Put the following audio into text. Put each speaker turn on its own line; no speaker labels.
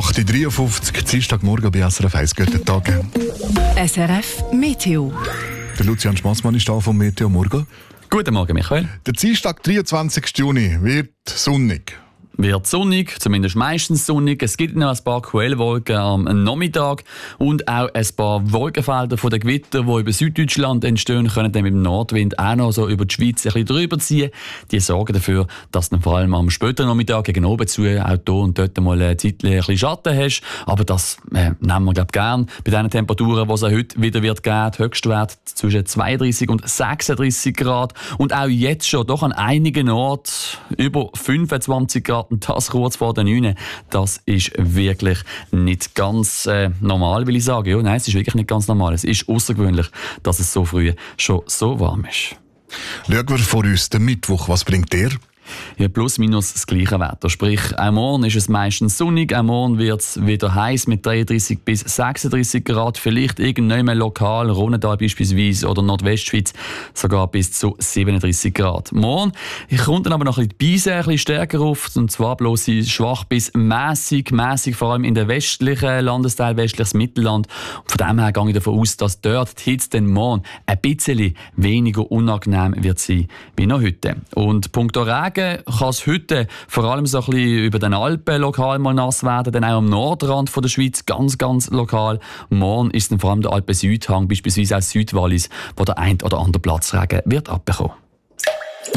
8.53 Uhr, Dienstagmorgen bei SRF 1. Guten Tag.
SRF Meteo.
Der Lucian Schmassmann ist da vom Meteo Morgen.
Guten Morgen, Michael.
Der Dienstag, 23. Juni, wird sonnig.
Wird sonnig, zumindest meistens sonnig. Es gibt noch ein paar Quellwolken am Nachmittag und auch ein paar Wolkenfelder von den Gewittern, die über Süddeutschland entstehen, können dann mit dem Nordwind auch noch so über die Schweiz ein bisschen drüber ziehen. Die sorgen dafür, dass du vor allem am späteren Nachmittag gegen oben zu auch hier und dort mal ein bisschen Schatten hast. Aber das nehmen wir, glaube ich, gern bei diesen Temperaturen, die es auch heute wieder wird geben. Der Höchstwert zwischen 32 und 36 Grad. Und auch jetzt schon doch an einigen Orten über 25 Grad. Und das kurz vor der 9. Das ist wirklich nicht ganz normal, will ich sagen. Ja, nein, es ist wirklich nicht ganz normal. Es ist außergewöhnlich, dass es so früh schon so warm ist.
Schauen wir vor uns den Mittwoch. Was bringt der?
Ja, plus minus das gleiche Wetter. Sprich, auch morgen ist es meistens sonnig, auch morgen wird es wieder heiß mit 33 bis 36 Grad, vielleicht irgendwann lokal, Rhonedal beispielsweise oder Nordwestschweiz sogar bis zu 37 Grad. Morgen kommt dann aber noch die Beise ein bisschen stärker auf, und zwar bloß schwach bis mäßig, vor allem in den westlichen Landesteilen, westliches Mittelland. Und von dem her gehe ich davon aus, dass dort die Hitze dann morgen ein bisschen weniger unangenehm wird sein wie noch heute. Und punkto Regen kann es heute vor allem so ein bisschen über den Alpen lokal mal nass werden, dann auch am Nordrand von der Schweiz ganz lokal. Morgen ist dann vor allem der Alpen-Südhang, beispielsweise auch Südwallis, wo der ein oder andere Platzregen wird abbekommen.